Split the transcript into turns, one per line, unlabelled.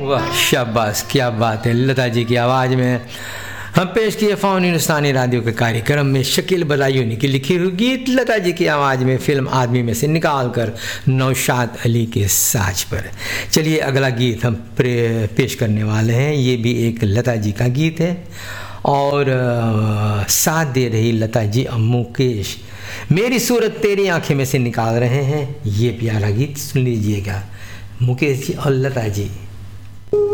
वाह शाबाश, क्या बात है। लता जी की आवाज़ में हम पेश किए फ़ोन हिंदुस्तानी रेडियो के कार्यक्रम में शकील बदायूनी की लिखी हुई गीत लता जी की आवाज़ में फिल्म आदमी में से निकाल कर नौशाद अली के साज पर। चलिए अगला गीत हम पेश करने वाले हैं। ये भी एक लता जी का गीत है और साथ दे रही लता जी और मुकेश मेरी सूरत तेरी आंखें में से निकाल रहे हैं। ये प्यारा गीत सुन लीजिएगा, मुकेश जी और लता जी।